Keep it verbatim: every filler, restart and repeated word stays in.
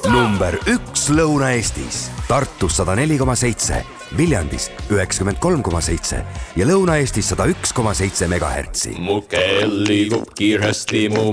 number üks Lõuna-Eestis. Tartus sada neli koma seitse, Viljandis üheksakümmend kolm koma seitse ja Lõuna-Eestis sada üks koma seitse megahertsi. Mu kell liigub kiiresti, mu